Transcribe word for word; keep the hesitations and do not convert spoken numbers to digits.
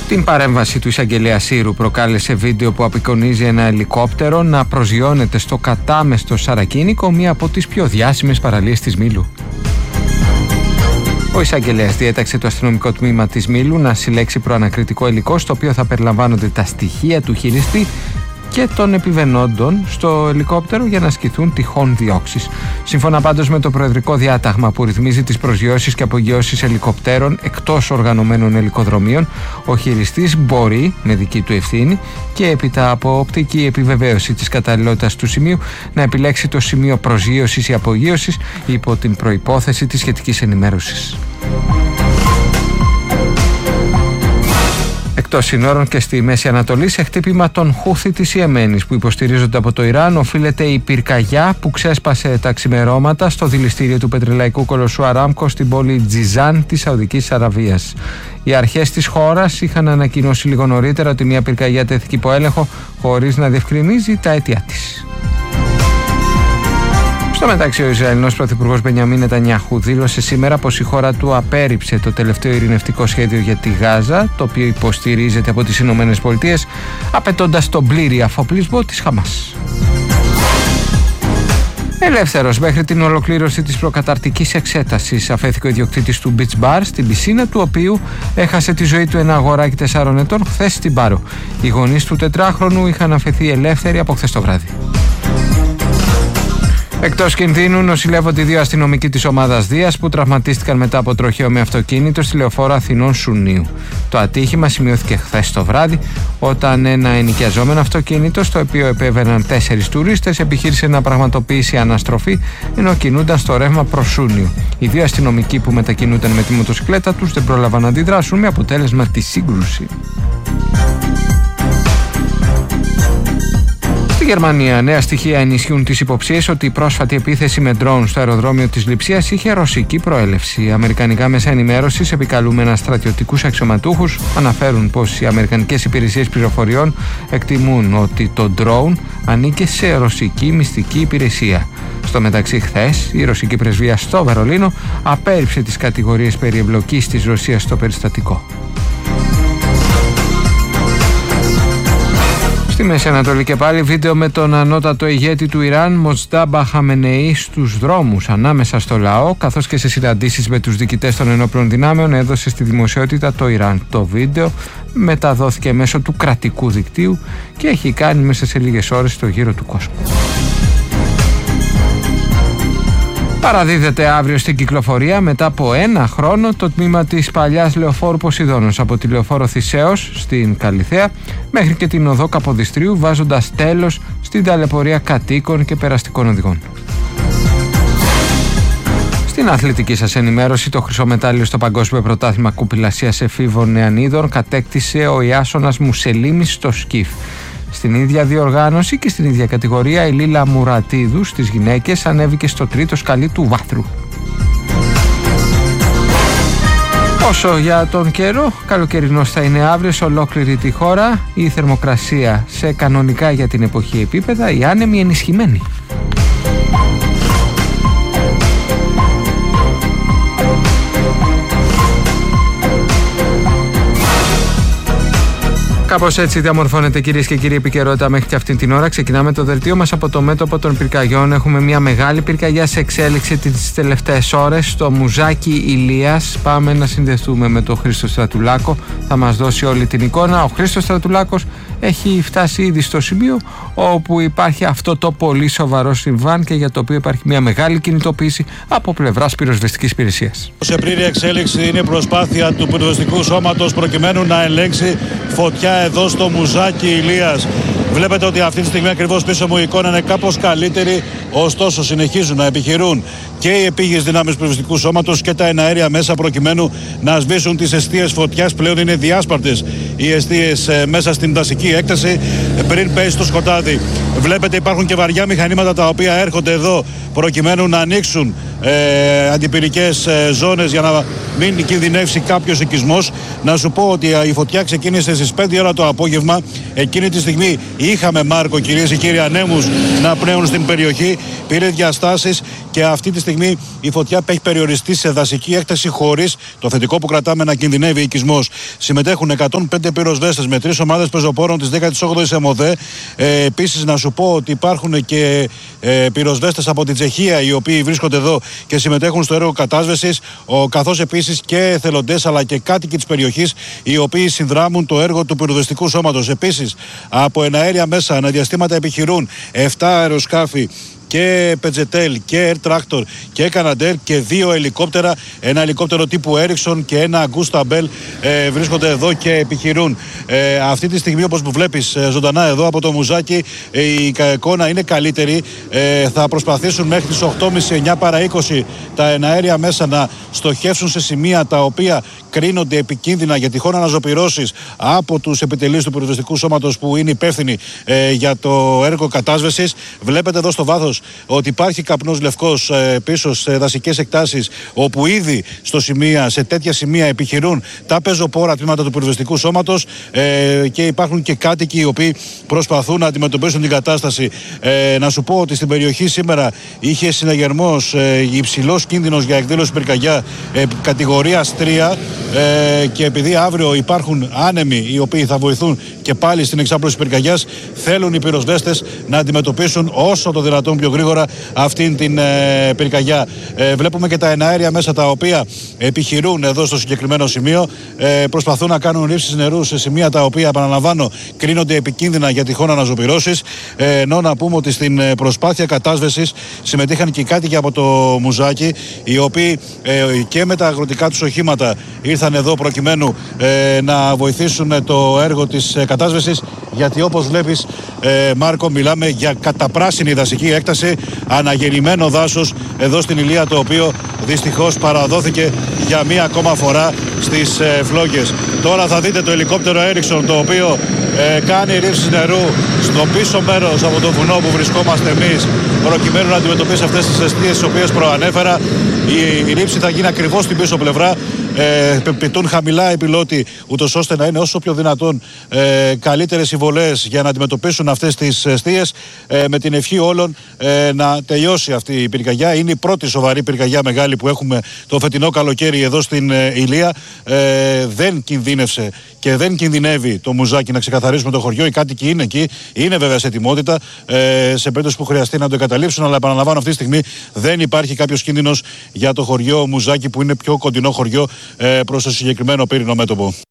Την παρέμβαση του εισαγγελέα Σύρου προκάλεσε βίντεο που απεικονίζει ένα ελικόπτερο να προσγειώνεται στο κατάμεστο Σαρακίνικο, μία από τις πιο διάσημες παραλίες της Μήλου. Ο εισαγγελέας διέταξε το αστυνομικό τμήμα της Μήλου να συλλέξει προανακριτικό υλικό, στο οποίο θα περιλαμβάνονται τα στοιχεία του χειριστή και των επιβαινόντων στο ελικόπτερο για να ασκηθούν τυχόν διώξεις. Σύμφωνα πάντως με το προεδρικό διάταγμα που ρυθμίζει τις προσγειώσεις και απογειώσεις ελικοπτέρων εκτός οργανωμένων ελικοδρομίων, ο χειριστής μπορεί, με δική του ευθύνη και έπειτα από οπτική επιβεβαίωση της καταλληλότητας του σημείου, να επιλέξει το σημείο προσγείωσης ή απογείωσης υπό την προϋπόθεση της σχετικής ενημέρωσης. Εκτός συνόρων και στη Μέση Ανατολή, σε χτύπημα των Χούθη της Ιεμένης που υποστηρίζονται από το Ιράν, οφείλεται η πυρκαγιά που ξέσπασε τα ξημερώματα στο δηληστήριο του πετρελαϊκού κολοσσού Αράμκο στην πόλη Τζιζάν της Σαουδικής Αραβίας. Οι αρχές της χώρας είχαν ανακοινώσει λίγο νωρίτερα ότι μια πυρκαγιά τέθηκε υπό έλεγχο, χωρίς να διευκρινίζει τα αίτια της. Στο μεταξύ, ο Ισραηλινός Πρωθυπουργός Μπενιαμίν Νετανιάχου δήλωσε σήμερα πως η χώρα του απέρριψε το τελευταίο ειρηνευτικό σχέδιο για τη Γάζα, το οποίο υποστηρίζεται από τις Ηνωμένες Πολιτείες, απαιτώντας τον πλήρη αφοπλισμό της Χαμάς. Ελεύθερος μέχρι την ολοκλήρωση της προκαταρτικής εξέτασης αφέθηκε ο ιδιοκτήτης του Beach Bar, στην πισίνα του οποίου έχασε τη ζωή του ένα αγοράκι τεσσάρων ετών χθες στην Πάρο. Οι γονείς του τετράχρονου είχαν αφαιθεί ελεύθεροι από χθες το βράδυ. Εκτός κινδύνου νοσηλεύονται οι δύο αστυνομικοί της ομάδας Δίας που τραυματίστηκαν μετά από τροχαίο με αυτοκίνητο στη λεωφόρο Αθηνών Σουνίου. Το ατύχημα σημειώθηκε χθες το βράδυ όταν ένα ενοικιαζόμενο αυτοκίνητο, στο οποίο επέβαιναν τέσσερις τουρίστες, επιχείρησε να πραγματοποιήσει αναστροφή ενώ κινούνταν στο ρεύμα προς Σούνιο. Οι δύο αστυνομικοί που μετακινούνταν με τη μοτοσυκλέτα τους δεν πρόλαβαν να αντιδράσουν, με αποτέλεσμα τη σύγκρουση. Στη Γερμανία, νέα στοιχεία ενισχύουν τις υποψίες ότι η πρόσφατη επίθεση με ντρόουν στο αεροδρόμιο της Λειψίας είχε ρωσική προέλευση. Αμερικανικά μέσα ενημέρωσης, επικαλούμενα στρατιωτικούς αξιωματούχους, αναφέρουν πως οι αμερικανικές υπηρεσίες πληροφοριών εκτιμούν ότι το ντρόουν ανήκε σε ρωσική μυστική υπηρεσία. Στο μεταξύ, χθες, η ρωσική πρεσβεία στο Βερολίνο απέρριψε τις κατηγορίες περί εμπλοκής της Ρωσίας στο περιστατικό. Στη Μέση Ανατολή και πάλι, βίντεο με τον ανώτατο ηγέτη του Ιράν Μοτζτάμπα Χαμενεή στους δρόμους ανάμεσα στο λαό, καθώς και σε συναντήσεις με τους διοικητές των ενόπλων δυνάμεων, έδωσε στη δημοσιότητα το Ιράν. Το βίντεο μεταδόθηκε μέσω του κρατικού δικτύου και έχει κάνει μέσα σε λίγες ώρες το γύρο του κόσμου. Παραδίδεται αύριο στην κυκλοφορία μετά από ένα χρόνο το τμήμα της παλιάς λεωφόρου Ποσειδώνος από τη λεωφόρο Θησέως στην Καλιθέα μέχρι και την οδό Καποδιστρίου, βάζοντας τέλος στην ταλαιπωρία κατοίκων και περαστικών οδηγών. Στην αθλητική σας ενημέρωση, το χρυσό μετάλλιο στο Παγκόσμιο Πρωτάθλημα Κουπηλασίας Εφήβων Νεανίδων κατέκτησε ο Ιάσονας Μουσελίμης στο σκιφ. Στην ίδια διοργάνωση και στην ίδια κατηγορία, η Λίλα Μουρατίδου στις γυναίκες ανέβηκε στο τρίτο σκαλί του βάθρου. Όσο για τον καιρό, καλοκαιρινός θα είναι αύριο σε ολόκληρη τη χώρα, η θερμοκρασία σε κανονικά για την εποχή επίπεδα, η άνεμη ενισχυμένη. Κάπως έτσι διαμορφώνεται, κυρίες και κύριοι, επικαιρότητα μέχρι και αυτή την ώρα. Ξεκινάμε το δελτίο μας από το μέτωπο των πυρκαγιών. Έχουμε μια μεγάλη πυρκαγιά σε εξέλιξη τις τελευταίες ώρες στο Μουζάκι Ηλίας. Πάμε να συνδεθούμε με τον Χρήστο Στρατουλάκο. Θα μας δώσει όλη την εικόνα. Ο Χρήστος Στρατουλάκος έχει φτάσει ήδη στο σημείο όπου υπάρχει αυτό το πολύ σοβαρό συμβάν και για το οποίο υπάρχει μια μεγάλη κινητοποίηση από πλευράς πυροσβεστικής υπηρεσίας. Σε πλήρη εξέλιξη είναι η προσπάθεια του πυροσβεστικού σώματος προκειμένου να ελέγξει φωτιά εδώ στο Μουζάκι Ηλίας. Βλέπετε ότι αυτή τη στιγμή ακριβώς πίσω μου η εικόνα είναι κάπως καλύτερη, ωστόσο συνεχίζουν να επιχειρούν και οι επίγειες δυνάμεις του πυροσβεστικού σώματος και τα εναέρια μέσα προκειμένου να σβήσουν τις εστίες φωτιάς. Πλέον είναι διάσπαρτες οι εστίες ε, μέσα στην δασική έκταση πριν πέσει το σκοτάδι. Βλέπετε υπάρχουν και βαριά μηχανήματα τα οποία έρχονται εδώ προκειμένου να ανοίξουν ε, αντιπυρικές ε, ζώνες για να μην κινδυνεύσει κάποιος οικισμός. Να σου πω ότι η φωτιά ξεκίνησε στις πέντε ώρα το απόγευμα. Εκείνη τη στιγμή είχαμε, Μάρκο, κυρίες και κύριοι, ανέμους να πνέουν στην περιοχή. Πήρε διαστάσεις και και αυτή τη στιγμή η φωτιά έχει περιοριστεί σε δασική έκταση, χωρίς το θετικό που κρατάμε να κινδυνεύει οικισμός. Συμμετέχουν εκατόν πέντε πυροσβέστες με τρεις ομάδες πεζοπόρων της δέκατη όγδοη ΕΜΟΔΕ. Ε, επίσης, να σου πω ότι υπάρχουν και ε, πυροσβέστες από την Τσεχία, οι οποίοι βρίσκονται εδώ και συμμετέχουν στο έργο κατάσβεσης, καθώς επίσης και εθελοντές αλλά και κάτοικοι της περιοχής, οι οποίοι συνδράμουν το έργο του πυροσβεστικού σώματος. Επίσης, από εναέρια μέσα αναδιαστήματα επιχειρούν επτά αεροσκάφη και Πετζετέλ και Air Tractor και Canadair και δύο ελικόπτερα, ένα ελικόπτερο τύπου Ericsson και ένα Augusta Bell ε, βρίσκονται εδώ και επιχειρούν. Ε, αυτή τη στιγμή, όπως που βλέπεις ε, ζωντανά εδώ από το Μουζάκι, ε, η εικόνα είναι καλύτερη. Ε, θα προσπαθήσουν μέχρι τις οκτώ και μισή εννιά παρά είκοσι τα εναέρια μέσα να στοχεύσουν σε σημεία τα οποία κρίνονται επικίνδυνα για τυχόν αναζωπυρώσεις από τους επιτελείς του πυροσβεστικού σώματος που είναι υπεύθυνοι ε, για το έργο κατάσβεσης. Βλέπετε εδώ στο βάθος ότι υπάρχει καπνός λευκός ε, πίσω σε δασικές εκτάσεις, όπου ήδη στο σημεία, σε τέτοια σημεία επιχειρούν τα πεζοπόρα τμήματα του πυροσβεστικού σώματος ε, και υπάρχουν και κάτοικοι οι οποίοι προσπαθούν να αντιμετωπίσουν την κατάσταση. Ε, να σου πω ότι στην περιοχή σήμερα είχε συναγερμός ε, υψηλός κίνδυνος για εκδήλωση πυρκαγιά ε, κατηγορίας τρία ε, και επειδή αύριο υπάρχουν άνεμοι οι οποίοι θα βοηθούν και πάλι στην εξάπλωση πυρκαγιάς, θέλουν οι πυροσβέστες να αντιμετωπίσουν όσο το δυνατόν πιο γρήγορα αυτήν την ε, πυρκαγιά. Ε, βλέπουμε και τα εναέρια μέσα τα οποία επιχειρούν εδώ στο συγκεκριμένο σημείο. Ε, προσπαθούν να κάνουν ρήψεις νερού σε σημεία τα οποία, επαναλαμβάνω, κρίνονται επικίνδυνα για τυχόν αναζωπυρώσεις. Ε, ενώ να πούμε ότι στην προσπάθεια κατάσβεσης συμμετείχαν και οι κάτοικοι από το Μουζάκι, οι οποίοι ε, και με τα αγροτικά τους οχήματα ήρθαν εδώ προκειμένου ε, να βοηθήσουν το έργο της ε, κατάσβεσης. Γιατί όπως βλέπεις, ε, Μάρκο, μιλάμε για καταπράσινη δασική έκταση, αναγεννημένο δάσος εδώ στην Ηλία, το οποίο δυστυχώς παραδόθηκε για μία ακόμα φορά στις ε, φλόγες. Τώρα θα δείτε το ελικόπτερο Ericsson, το οποίο ε, κάνει ρήψεις νερού στο πίσω μέρος από το βουνό που βρισκόμαστε εμείς, προκειμένου να αντιμετωπίσει αυτές τις αιστείες τις οποίες προανέφερα. Η, η ρήψη θα γίνει ακριβώς στην πίσω πλευρά. Ε, πετούν χαμηλά οι πιλότοι, ούτως ώστε να είναι όσο πιο δυνατόν ε, καλύτερες συμβολές για να αντιμετωπίσουν αυτές τις αιστείες, ε, με την ευχή όλων ε, να τελειώσει αυτή η πυρκαγιά. Είναι η πρώτη σοβαρή πυρκαγιά μεγάλη που έχουμε το φετινό καλοκαίρι εδώ στην ε, Ηλία. Ε, δεν κινδύνευσε και δεν κινδυνεύει το Μουζάκι να ξεκαθαρίσουμε το χωριό. Οι κάτοικοι είναι εκεί, είναι βέβαια σε ετοιμότητα ε, σε περίπτωση που χρειαστεί να το εγκαταλείψουν, αλλά επαναλαμβάνω, αυτή τη στιγμή δεν υπάρχει κάποιος κίνδυνος για το χωριό Μουζάκι, που είναι πιο κοντινό χωριό ε, προς το συγκεκριμένο πύρινο μέτωπο.